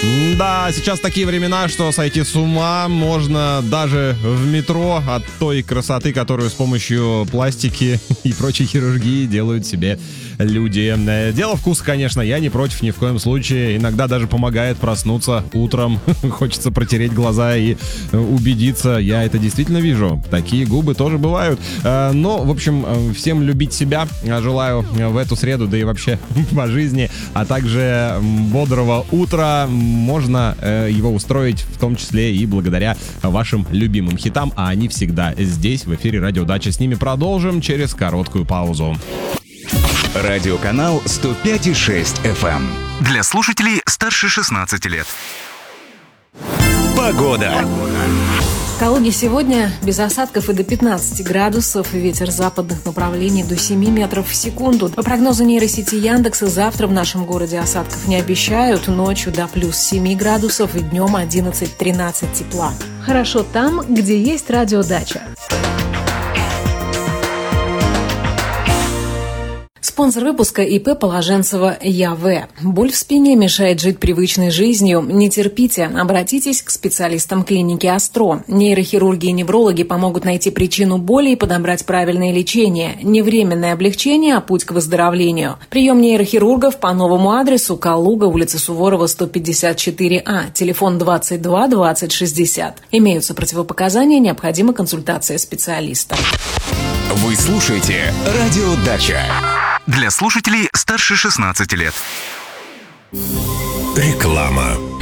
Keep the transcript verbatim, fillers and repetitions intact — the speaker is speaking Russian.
Да, сейчас такие времена, что сойти с ума можно даже в метро от той красоты, которую с помощью пластики и прочей хирургии делают себе люди. Дело вкуса, конечно, я не против ни в коем случае. Иногда даже помогает проснуться утром. Хочется протереть глаза и убедиться, я это действительно вижу. Такие губы тоже бывают. Но, в общем, всем любить себя желаю в эту среду, да и вообще по жизни, а также бодрого утра. Можно его устроить в том числе и благодаря вашим любимым хитам, а они всегда здесь, в эфире Радио Дача. С ними продолжим через короткую паузу. Радиоканал сто пять и шесть эф эм. Для слушателей старше шестнадцати лет. Погода. В Калуге сегодня без осадков и до пятнадцати градусов, ветер западных направлений до семи метров в секунду. По прогнозу нейросети Яндекса, завтра в нашем городе осадков не обещают, ночью до плюс семи градусов и днем одиннадцать-тринадцать тепла. Хорошо там, где есть радиодача. Спонсор выпуска ИП Положенцева ЯВ. Боль в спине мешает жить привычной жизнью. Не терпите, обратитесь к специалистам клиники Астро. Нейрохирурги и неврологи помогут найти причину боли и подобрать правильное лечение. Не временное облегчение, а путь к выздоровлению. Прием нейрохирургов по новому адресу: Калуга, улица Суворова, сто пятьдесят четыре А, телефон двадцать два двадцать шестьдесят. Имеются противопоказания, необходима консультация специалиста. Вы слушаете Радио Дача. Для слушателей старше шестнадцати лет. Реклама.